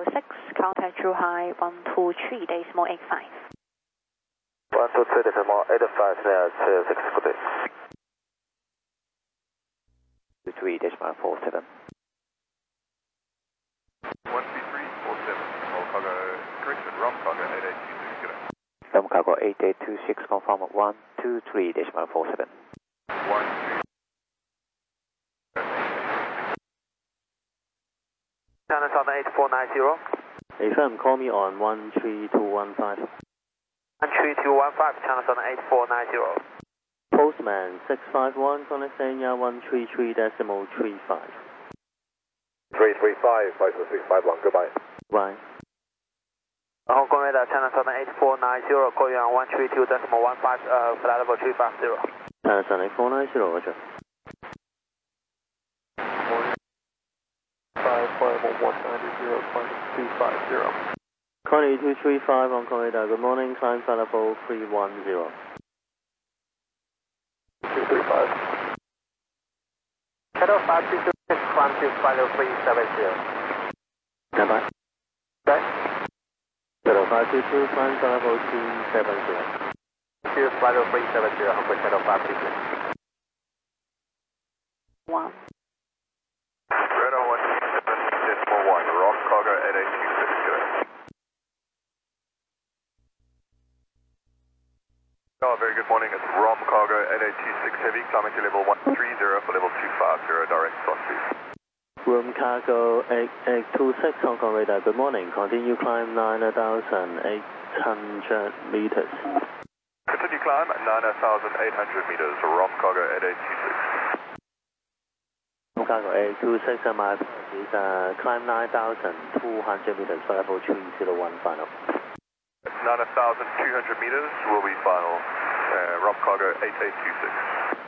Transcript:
6, contact true high 123.85. 123.85 now, 6 good day. 23.47. 123.47, all cargo correction, ROM cargo 8826, good day. ROM cargo 8826, confirm 123.47. 123. China Southern 8490. AFM, call me on 13215. 13215, China Southern 8490. Postman 651, Connecting 133.35. 335, 54651, goodbye. Bye. Hong Kong radar, China Southern 8490, call you on 132.15, flight level 350. China Southern 8490, roger. 55190.250. Connie 235, Hong Kong radar, good morning, climb flight level 310. 235. Shadow 526, climb to flight level 370. Stand by. Okay. Shadow 522, climb flight level 370. To flight level 370, Hong Kong Shadow 526. 1. Radar 127.1, ROM cargo 8826, good day. Oh, very good morning. It's ROM cargo 8826 heavy, climbing to level 130 for level 250, direct cross please. Room cargo 8826, Hong Kong radar, good morning. Continue climb 9,800 meters. Continue climb 9,800 meters, ROM cargo 8826. Room cargo 8826, my apologies, climb 9,200 meters for level 301 final. 9,200 meters will be final, ROM cargo 8826.